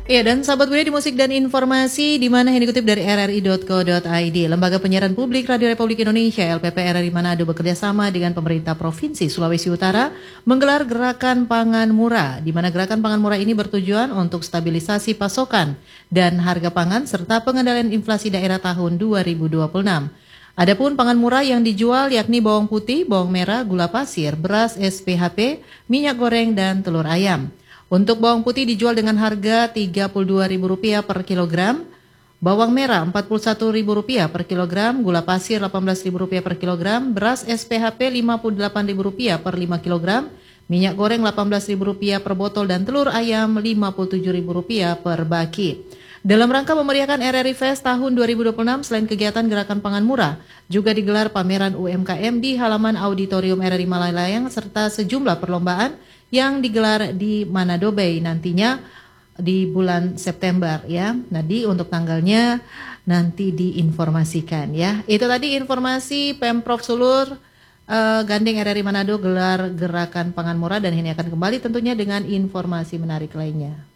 Ya, dan sahabat Budia di musik dan informasi di mana yang dikutip dari rri.co.id. Lembaga Penyiaran Publik Radio Republik Indonesia LPP RRI Manado bekerja sama dengan pemerintah Provinsi Sulawesi Utara menggelar gerakan pangan murah, di mana gerakan pangan murah ini bertujuan untuk stabilisasi pasokan dan harga pangan serta pengendalian inflasi daerah tahun 2026. Adapun pangan murah yang dijual yakni bawang putih, bawang merah, gula pasir, beras SPHP, minyak goreng, dan telur ayam. Untuk bawang putih dijual dengan harga Rp32.000 per kilogram, bawang merah Rp41.000 per kilogram, gula pasir Rp18.000 per kilogram, beras SPHP Rp58.000 per 5 kilogram, minyak goreng Rp18.000 per botol, dan telur ayam Rp57.000 per baki. Dalam rangka memeriahkan RRI Fest tahun 2026, selain kegiatan gerakan pangan murah, juga digelar pameran UMKM di halaman auditorium RRI Malalayang serta sejumlah perlombaan yang digelar di Manado Bay nantinya di bulan September ya. Jadi untuk tanggalnya nanti diinformasikan ya. Itu tadi informasi Pemprov Sulur gandeng RRI Manado gelar gerakan pangan murah, dan ini akan kembali tentunya dengan informasi menarik lainnya.